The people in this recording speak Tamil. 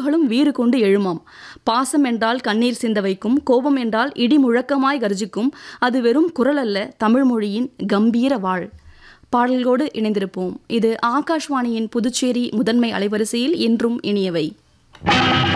உணர்வுகளும் வீறு கொண்டு எழுமாம். பாசம் என்றால் கண்ணீர் சிந்த வைக்கும், கோபம் என்றால் இடி முழக்கமாய் கர்ஜிக்கும். அது வெறும் குரல் அல்ல, தமிழ் மொழியின் கம்பீர வாழ். பாடல்களோடு இணைந்திருப்போம். இது ஆகாஷ்வாணியின் புதுச்சேரி முதன்மை அலைவரிசையில் என்றும் இனியவை.